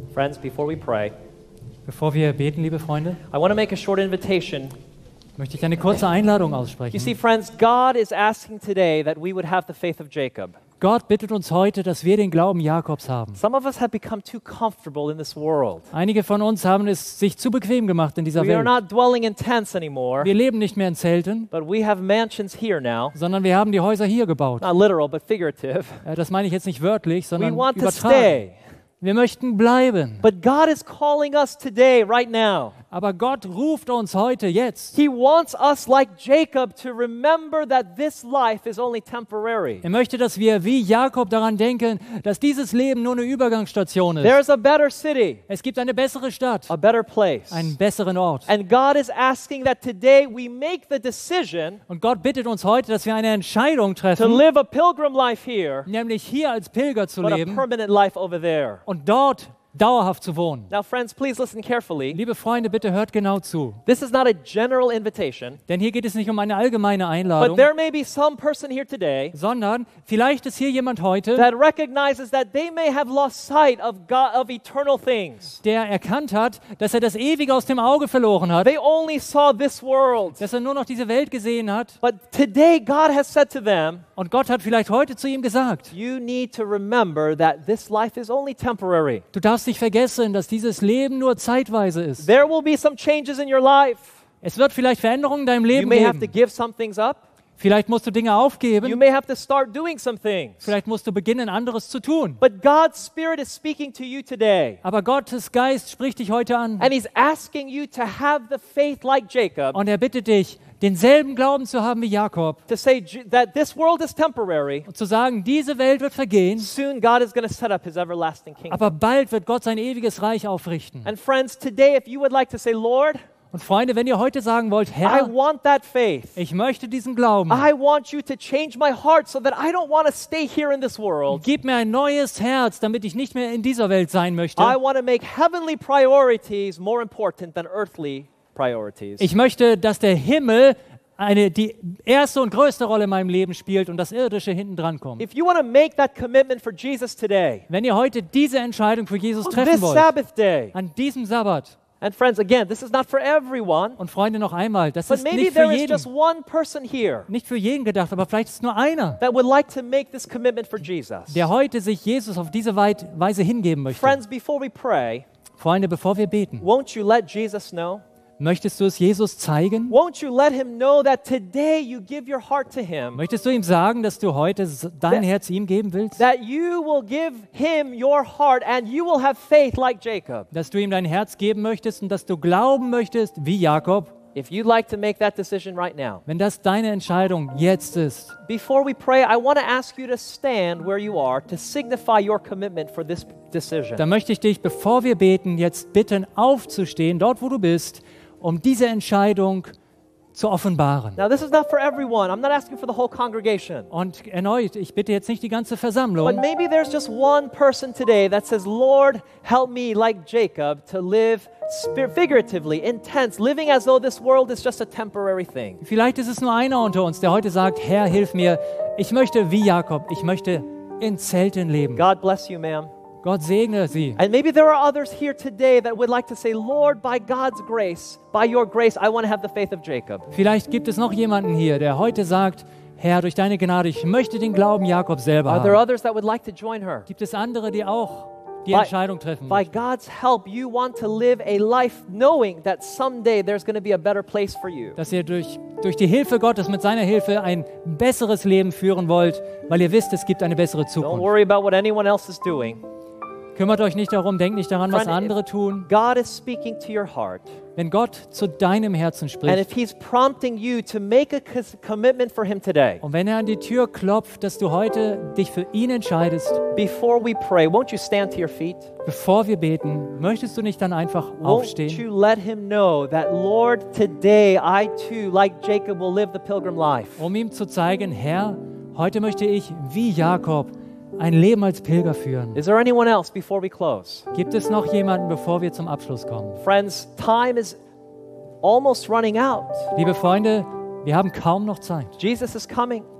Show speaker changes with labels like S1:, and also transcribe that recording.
S1: Friends, before we pray,
S2: Bevor wir beten, liebe Freunde,
S1: I want to make a short invitation.
S2: möchte ich eine kurze Einladung
S1: You
S2: aussprechen.
S1: see, friends, God is asking today that we would have the faith of Jacob.
S2: Gott bittet uns heute, dass wir den Glauben Jakobs haben.
S1: Some of us have become too comfortable in this world.
S2: Einige von uns haben es sich zu bequem gemacht in dieser
S1: We are
S2: Welt.
S1: not dwelling in tents anymore,
S2: Wir leben nicht mehr in Zelten,
S1: but we have mansions here now.
S2: sondern wir haben die Häuser hier gebaut.
S1: Not literal, but figurative.
S2: Das meine ich jetzt nicht wörtlich,
S1: We
S2: sondern
S1: want to
S2: übertragen.
S1: stay.
S2: Wir möchten bleiben.
S1: But God is calling us today, right now.
S2: Aber Gott ruft uns heute, jetzt.
S1: He wants us, like Jacob, to remember that this life is only temporary.
S2: Er möchte, dass wir wie Jakob daran denken, dass dieses Leben nur eine Übergangsstation ist.
S1: There's a better city,
S2: Es gibt eine bessere Stadt,
S1: a better place.
S2: einen besseren Ort.
S1: And God is asking that today we make the decision
S2: Und Gott bittet uns heute, dass wir eine Entscheidung
S1: to
S2: treffen,
S1: live a pilgrim life here,
S2: nämlich hier als Pilger zu
S1: but a
S2: leben
S1: permanent life over there.
S2: und dort dauerhaft zu wohnen.
S1: Now, friends, please listen carefully.
S2: Liebe Freunde, bitte hört genau zu.
S1: This is not a general invitation,
S2: Denn hier geht es nicht um eine allgemeine
S1: but
S2: Einladung,
S1: there may be some person here today
S2: sondern vielleicht ist hier jemand heute,
S1: that recognizes that they may have lost sight of God, of eternal things.
S2: der erkannt hat, dass er das Ewige aus dem Auge verloren hat,
S1: They only saw this world.
S2: dass er nur noch diese Welt gesehen hat.
S1: But today, God has said to them,
S2: Und Gott hat vielleicht heute zu ihm gesagt,
S1: you need to remember that this life is only temporary.
S2: du darfst nicht vergessen, dass dieses Leben nur zeitweise ist.
S1: There will be some changes in your life.
S2: Es wird vielleicht Veränderungen in deinem
S1: You
S2: Leben
S1: may have to
S2: geben.
S1: give some things up.
S2: Vielleicht musst du Dinge
S1: You
S2: aufgeben.
S1: may have to start doing some things.
S2: Vielleicht musst du beginnen, anderes zu tun.
S1: But God's Spirit is speaking to you today.
S2: Aber Gottes Geist spricht dich heute an.
S1: And He's asking you to have the faith like Jacob,
S2: Und er bittet dich, denselben Glauben zu haben wie Jakob.
S1: to say that this world is temporary.
S2: Und zu sagen, diese Welt wird vergehen,
S1: Soon God is going to set up His everlasting kingdom.
S2: aber bald wird Gott sein ewiges Reich aufrichten.
S1: And friends, today if you would like to say, Lord,
S2: Und Freunde, wenn ihr heute sagen wollt,
S1: I
S2: Herr,
S1: want that faith.
S2: ich möchte diesen Glauben,
S1: I want you to change my heart so that I don't want to stay here in this world.
S2: gib mir ein neues Herz, damit ich nicht mehr in dieser Welt sein möchte.
S1: I want to make heavenly priorities more important than earthly priorities.
S2: Ich möchte, dass der Himmel die erste und größte Rolle in meinem Leben spielt und das Irdische hinten dran kommt.
S1: If you want to make that commitment for Jesus today,
S2: Wenn ihr heute diese Entscheidung für Jesus
S1: on
S2: treffen
S1: this
S2: wollt,
S1: Sabbath day,
S2: an diesem Sabbat,
S1: and friends, again, this is not for everyone,
S2: und Freunde, noch einmal, das
S1: but
S2: ist
S1: maybe
S2: nicht für
S1: there is just
S2: jeden,
S1: one person here
S2: nicht für jeden gedacht, aber vielleicht ist nur einer,
S1: that would like to make this commitment for Jesus.
S2: der heute sich Jesus auf diese Weise hingeben möchte.
S1: Friends, before we pray,
S2: Freunde, bevor wir beten,
S1: won't you let Jesus know?
S2: möchtest du es Jesus zeigen?
S1: Won't you let Him know that today you give your heart to Him?
S2: Möchtest du ihm sagen, dass du heute dein Herz ihm geben willst?
S1: That you will give Him your heart and you will have faith like Jacob.
S2: Dass du ihm dein Herz geben möchtest und dass du glauben möchtest, wie Jakob,
S1: If you'd like to make that decision right now.
S2: wenn das deine Entscheidung jetzt ist.
S1: Before we pray, I want to ask you to stand where you are to signify your commitment for this decision.
S2: Dann möchte ich dich, bevor wir beten, jetzt bitten, aufzustehen, dort wo du bist, um diese Entscheidung zu offenbaren.
S1: Now, this is not for everyone. I'm not asking for the whole congregation.
S2: Und erneut, ich bitte jetzt nicht die ganze
S1: But
S2: Versammlung,
S1: maybe there's just one person today that says, Lord, help me like Jacob to live figuratively, intense, living as though this world is just a temporary thing.
S2: vielleicht ist es nur einer unter uns, der heute sagt, Herr, hilf mir, ich möchte wie Jakob, ich möchte in Zelten leben.
S1: God bless you, ma'am.
S2: Gott segne sie.
S1: And maybe there are others here today that would like to say, Lord, by God's grace, by your grace, I want to have the faith of Jacob.
S2: Vielleicht gibt es noch jemanden hier, der heute sagt, Herr, durch deine Gnade, ich möchte den Glauben Jakob selber
S1: Are there
S2: haben.
S1: others that would like to join her?
S2: Gibt es andere, die auch die
S1: By-
S2: Entscheidung treffen
S1: By
S2: möchten?
S1: God's help, you want to live a life knowing that someday there's going to be a better place for you.
S2: Dass ihr durch die Hilfe Gottes, mit seiner Hilfe, ein besseres Leben führen wollt, weil ihr wisst, es gibt eine bessere
S1: Don't
S2: Zukunft.
S1: worry about what anyone else is doing.
S2: Kümmert euch nicht darum, denkt nicht daran, was
S1: Friend,
S2: andere tun.
S1: God is speaking to your heart.
S2: Wenn Gott zu deinem Herzen
S1: And
S2: spricht
S1: if He's prompting you to make a commitment for Him today,
S2: und wenn er an die Tür klopft, dass du heute dich für ihn entscheidest,
S1: before we pray, won't you stand to your feet?
S2: bevor wir beten, möchtest du nicht dann einfach
S1: Won't
S2: aufstehen?
S1: you let Him know that, Lord, today I too, like Jacob, will live the pilgrim life?
S2: Um ihm zu zeigen, Herr, heute möchte ich wie Jakob ein Leben als Pilger führen.
S1: Is there anyone else before we close?
S2: Gibt es noch jemanden, bevor wir zum Abschluss kommen?
S1: Friends, time is almost running out.
S2: Liebe Freunde, wir haben kaum noch Zeit.
S1: Jesus is coming.